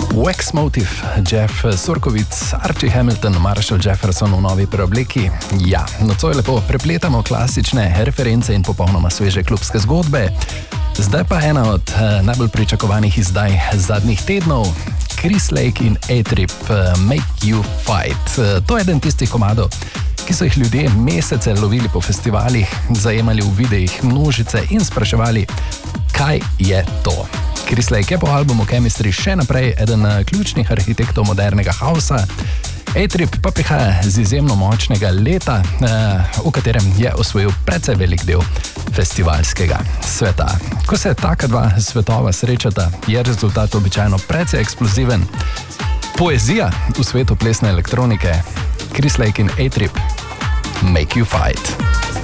Wax Motive, Jeff Surkovic, Archie Hamilton, Marshall Jefferson v novi preobleki. Ja, nocoj lepo prepletamo klasične reference in popolnoma sveže klubske zgodbe. Zdaj pa ena od najbolj pričakovanih izdaj zadnjih tednov. Chris Lake in A-Trip, Make You Fight. To je eden tistih komadov, ki so jih ljudje mesece lovili po festivalih, zajemali v videih množice in spraševali, kaj je to. Chris Lake je po albumu Chemistry še naprej eden ključnih arhitektov modernega hausa. A-Trip pa prihaja z izjemno močnega leta, v katerem je osvojil precej velik del festivalskega sveta. Ko se taka dva svetova srečata, je rezultat običajno precej eksploziven. Poezija v svetu plesne elektronike. Chris Lake in A-Trip, Make You Fight.